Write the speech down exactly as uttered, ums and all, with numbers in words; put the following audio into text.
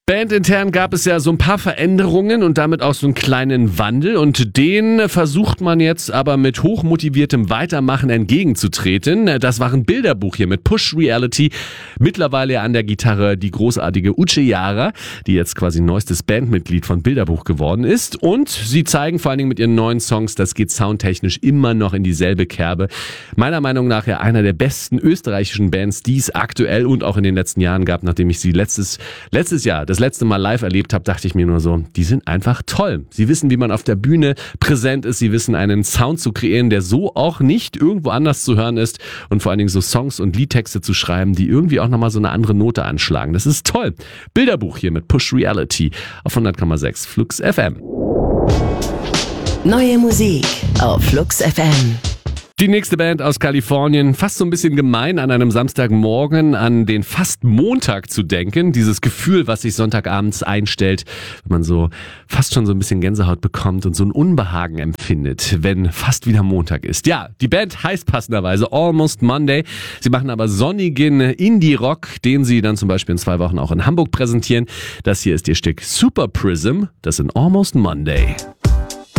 Bandintern gab es ja so ein paar Veränderungen und damit auch so einen kleinen Wandel und den versucht man jetzt aber mit hochmotiviertem Weitermachen entgegenzutreten. Das war ein Bilderbuch hier mit Push Reality. Mittlerweile an der Gitarre die großartige Uche Jara, die jetzt quasi neuestes Bandmitglied von Bilderbuch geworden ist. Und sie zeigen vor allen Dingen mit ihren neuen Songs, das geht soundtechnisch immer noch in dieselbe Kerbe. Meiner Meinung nach ja einer der besten österreichischen Bands, die es aktuell und auch in den letzten Jahren gab, nachdem ich sie letztes, letztes Jahr, das letzte Mal live erlebt habe, dachte ich mir nur so, die sind einfach toll. Sie wissen, wie man auf der Bühne präsent ist. Sie wissen, einen Sound zu kreieren, der so auch nicht irgendwo anders zu hören ist und vor allen Dingen so Songs und Liedtexte zu schreiben, die irgendwie auch nochmal so eine andere Note anschlagen. Das ist toll. Bilderbuch hier mit Push Reality auf hundert Komma sechs Flux F M. Neue Musik auf Flux F M. Die nächste Band aus Kalifornien, fast so ein bisschen gemein an einem Samstagmorgen an den fast Montag zu denken. Dieses Gefühl, was sich Sonntagabends einstellt, wenn man so fast schon so ein bisschen Gänsehaut bekommt und so ein Unbehagen empfindet, wenn fast wieder Montag ist. Ja, die Band heißt passenderweise Almost Monday. Sie machen aber sonnigen Indie-Rock, den sie dann zum Beispiel in zwei Wochen auch in Hamburg präsentieren. Das hier ist ihr Stück Super Prism, das in Almost Monday.